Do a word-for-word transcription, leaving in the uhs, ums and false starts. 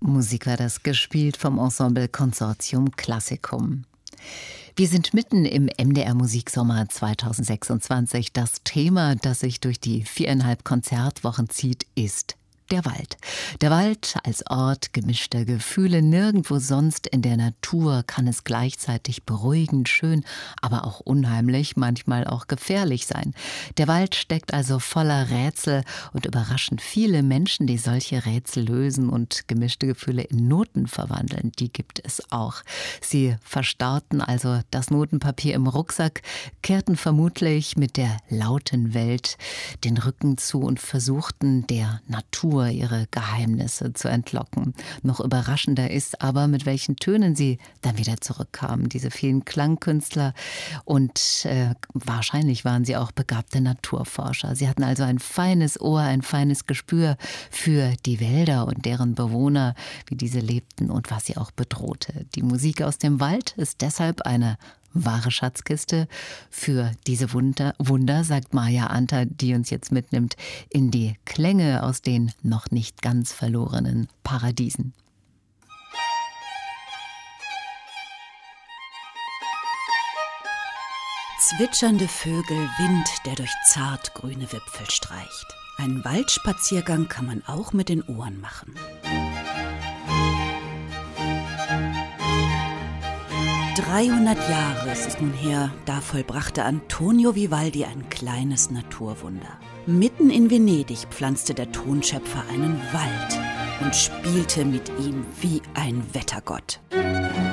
Musik war das, gespielt vom Ensemble Consortium Classicum. Wir sind mitten im M D R Musiksommer zweitausendsechsundzwanzig. Das Thema, das sich durch die viereinhalb Konzertwochen zieht, ist der Wald. Der Wald als Ort gemischter Gefühle. Nirgendwo sonst in der Natur kann es gleichzeitig beruhigend, schön, aber auch unheimlich, manchmal auch gefährlich sein. Der Wald steckt also voller Rätsel und überraschend viele Menschen, die solche Rätsel lösen und gemischte Gefühle in Noten verwandeln. Die gibt es auch. Sie verstauten also das Notenpapier im Rucksack, kehrten vermutlich mit der lauten Welt den Rücken zu und versuchten der Natur ihre Geheimnisse zu entlocken. Noch überraschender ist aber, mit welchen Tönen sie dann wieder zurückkamen, diese vielen Klangkünstler. Und äh, wahrscheinlich waren sie auch begabte Naturforscher. Sie hatten also ein feines Ohr, ein feines Gespür für die Wälder und deren Bewohner, wie diese lebten und was sie auch bedrohte. Die Musik aus dem Wald ist deshalb eine wahre Schatzkiste für diese Wunder, Wunder, sagt Maja Anter, die uns jetzt mitnimmt in die Klänge aus den noch nicht ganz verlorenen Paradiesen. Zwitschernde Vögel, Wind, der durch zartgrüne Wipfel streicht. Einen Waldspaziergang kann man auch mit den Ohren machen. dreihundert Jahre ist es nun her, da vollbrachte Antonio Vivaldi ein kleines Naturwunder. Mitten in Venedig pflanzte der Tonschöpfer einen Wald und spielte mit ihm wie ein Wettergott.